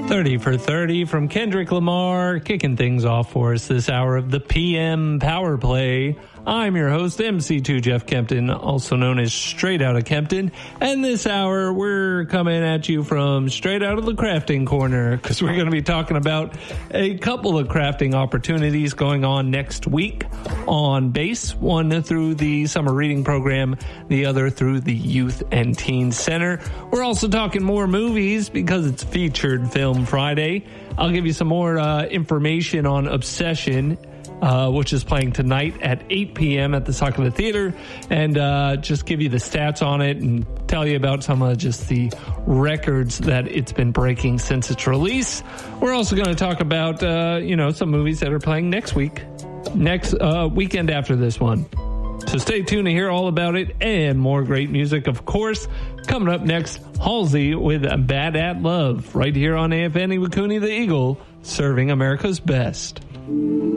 30 for 30 from Kendrick Lamar, kicking things off for us this hour of the PM Power Play. I'm your host, MC2 Jeff Kempton, also known as Straight Outta Kempton. And this hour, we're coming at you from straight out of the crafting corner, because we're going to be talking about a couple of crafting opportunities going on next week on base. One through the summer reading program, the other through the Youth and Teen Center. We're also talking more movies because it's Featured Film Friday. I'll give you some more information on Obsession, which is playing tonight at 8 p.m. at the Sokola Theater, and just give you the stats on it and tell you about some of just the records that it's been breaking since its release. We're also going to talk about, some movies that are playing next weekend after this one. So stay tuned to hear all about it and more great music, of course. Coming up next, Halsey with Bad at Love, right here on AFN Iwakuni the Eagle, serving America's best.